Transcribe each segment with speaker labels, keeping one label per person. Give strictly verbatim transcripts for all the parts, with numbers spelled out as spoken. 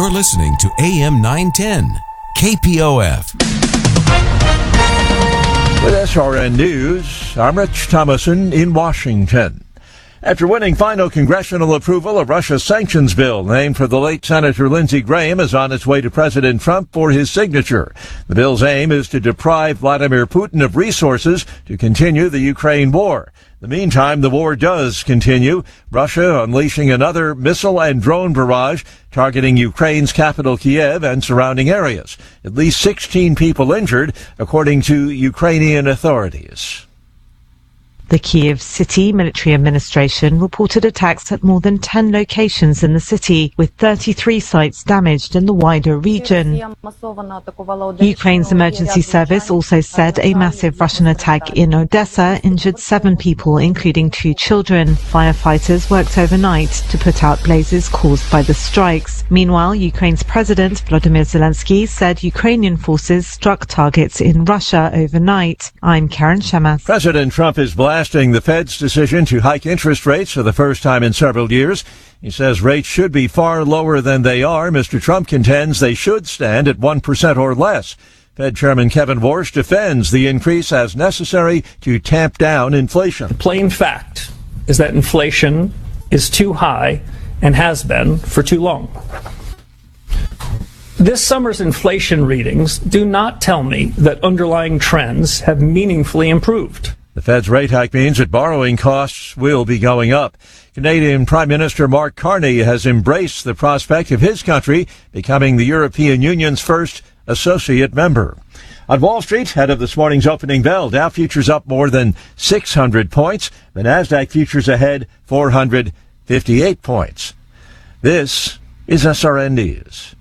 Speaker 1: You're listening to A M nine ten, K P O F.
Speaker 2: With S R N News, I'm Rich Thomason in Washington. After winning final congressional approval, a Russia sanctions bill named for the late Senator Lindsey Graham is on its way to President Trump for his signature. The bill's aim is to deprive Vladimir Putin of resources to continue the Ukraine war. In the meantime, the war does continue, Russia unleashing another missile and drone barrage targeting Ukraine's capital Kiev and surrounding areas. At least sixteen people injured, according to Ukrainian authorities.
Speaker 3: The Kiev City Military Administration reported attacks at more than ten locations in the city, with thirty-three sites damaged in the wider region. Ukraine's emergency service also said a massive Russian attack in Odessa injured seven people, including two children. Firefighters worked overnight to put out blazes caused by the strikes. Meanwhile, Ukraine's President Volodymyr Zelensky said Ukrainian forces struck targets in Russia overnight. I'm Karen Shemas.
Speaker 2: President Trump is blasting the Fed's decision to hike interest rates for the first time in several years. He says rates should be far lower than they are. Mister Trump contends they should stand at one percent or less. Fed Chairman Kevin Warsh defends the increase as necessary to tamp down inflation.
Speaker 4: The plain fact is that inflation is too high and has been for too long. This summer's inflation readings do not tell me that underlying trends have meaningfully improved.
Speaker 2: The Fed's rate hike means that borrowing costs will be going up. Canadian Prime Minister Mark Carney has embraced the prospect of his country becoming the European Union's first associate member. On Wall Street, ahead of this morning's opening bell, Dow futures up more than six hundred points. The Nasdaq futures ahead four hundred fifty-eight points. This is S R N News.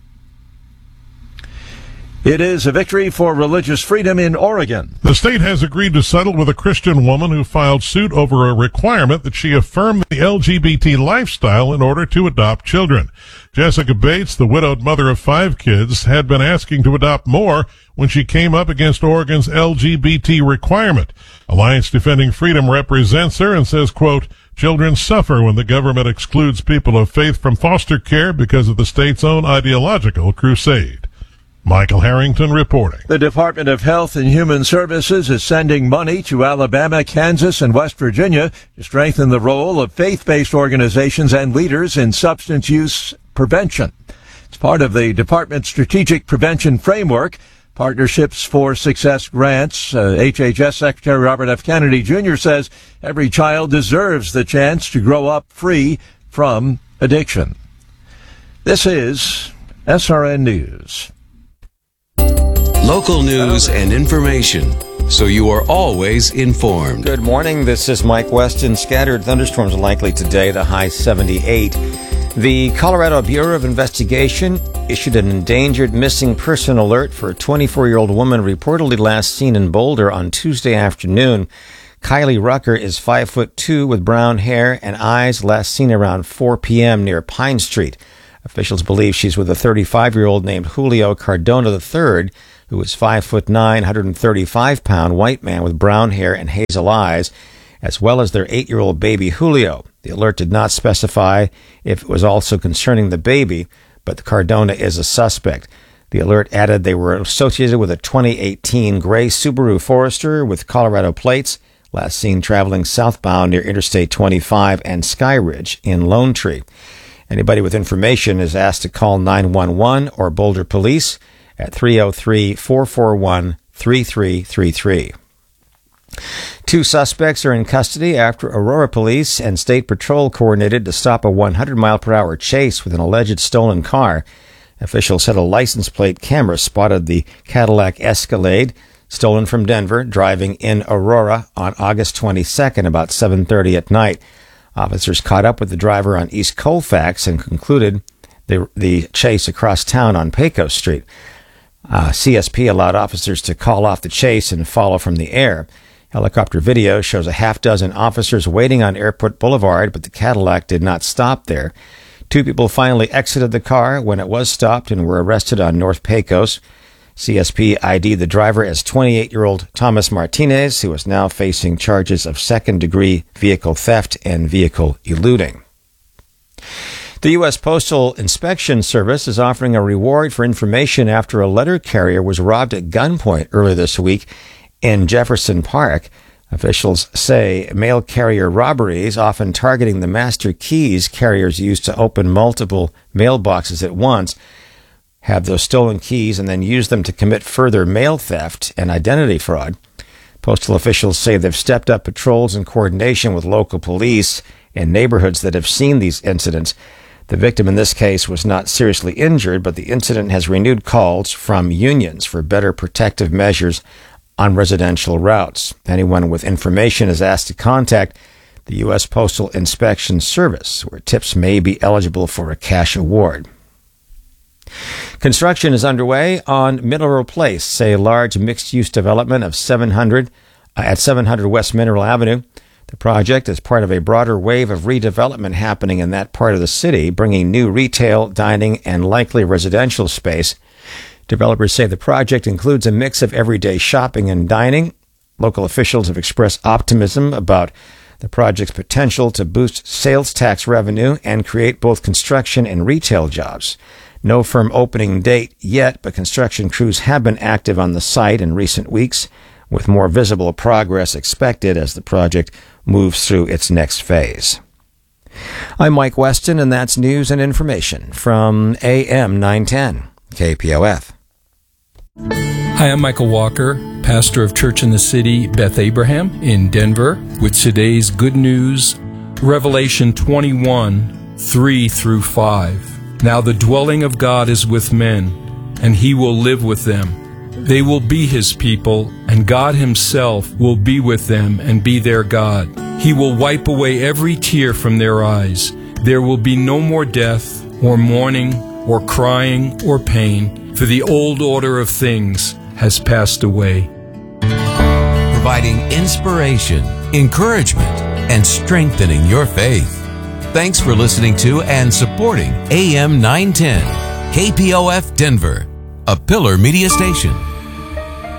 Speaker 2: It is a victory for religious freedom in Oregon.
Speaker 5: The state has agreed to settle with a Christian woman who filed suit over a requirement that she affirm the L G B T lifestyle in order to adopt children. Jessica Bates, the widowed mother of five kids, had been asking to adopt more when she came up against Oregon's L G B T requirement. Alliance Defending Freedom represents her and says, quote, children suffer when the government excludes people of faith from foster care because of the state's own ideological crusade. Michael Harrington reporting.
Speaker 2: The Department of Health and Human Services is sending money to Alabama, Kansas, and West Virginia to strengthen the role of faith-based organizations and leaders in substance use prevention. It's part of the department's strategic prevention framework. Partnerships for Success grants. Uh, H H S Secretary Robert F. Kennedy Junior says every child deserves the chance to grow up free from addiction. This is S R N News.
Speaker 1: Local news and information, so you are always informed.
Speaker 6: Good morning. This is Mike Weston. Scattered thunderstorms are likely today, the high seventy-eight. The Colorado Bureau of Investigation issued an endangered missing person alert for a twenty-four-year-old woman reportedly last seen in Boulder on Tuesday afternoon. Kylie Rucker is five foot two with brown hair and eyes, last seen around four p.m. near Pine Street. Officials believe she's with a thirty-five-year-old named Julio Cardona the third, who is five foot nine, one hundred thirty-five pound white man with brown hair and hazel eyes, as well as their eight-year-old baby Julio. The alert did not specify if it was also concerning the baby, but the Cardona is a suspect. The alert added they were associated with a twenty eighteen gray Subaru Forester with Colorado plates, last seen traveling southbound near Interstate twenty-five and Sky Ridge in Lone Tree. Anybody with information is asked to call nine one one or Boulder Police at three oh three, four four one, three three three three. Two suspects are in custody after Aurora Police and State Patrol coordinated to stop a one hundred mile per hour chase with an alleged stolen car. Officials said a license plate camera spotted the Cadillac Escalade, stolen from Denver, driving in Aurora on August twenty-second about seven thirty at night. Officers caught up with the driver on East Colfax and concluded the, the chase across town on Pecos Street. Uh, C S P allowed officers to call off the chase and follow from the air. Helicopter video shows a half dozen officers waiting on Airport Boulevard, but the Cadillac did not stop there. Two people finally exited the car when it was stopped and were arrested on North Pecos. C S P I D'd the driver as twenty-eight-year-old Thomas Martinez, who is now facing charges of second-degree vehicle theft and vehicle eluding. The U S Postal Inspection Service is offering a reward for information after a letter carrier was robbed at gunpoint earlier this week in Jefferson Park. Officials say mail carrier robberies, often targeting the master keys carriers use to open multiple mailboxes at once, have those stolen keys and then use them to commit further mail theft and identity fraud. Postal officials say they've stepped up patrols in coordination with local police in neighborhoods that have seen these incidents. The victim in this case was not seriously injured, but the incident has renewed calls from unions for better protective measures on residential routes. Anyone with information is asked to contact the U S Postal Inspection Service, where tips may be eligible for a cash award. Construction is underway on Mineral Place, a large mixed-use development of seven hundred uh, at seven hundred West Mineral Avenue. The project is part of a broader wave of redevelopment happening in that part of the city, bringing new retail, dining, and likely residential space. Developers say the project includes a mix of everyday shopping and dining. Local officials have expressed optimism about the project's potential to boost sales tax revenue and create both construction and retail jobs. No firm opening date yet, but construction crews have been active on the site in recent weeks, with more visible progress expected as the project moves through its next phase. I'm Mike Weston, and that's news and information from A M nine ten K P O F.
Speaker 7: Hi, I'm Michael Walker, pastor of Church in the City, Beth Abraham in Denver, with today's good news, Revelation twenty-one, three through five. Now the dwelling of God is with men, and he will live with them. They will be his people, and God himself will be with them and be their God. He will wipe away every tear from their eyes. There will be no more death, or mourning, or crying, or pain, for the old order of things has passed away.
Speaker 1: Providing inspiration, encouragement, and strengthening your faith. Thanks for listening to and supporting A M nine ten, K P O F Denver, a Pillar Media Station.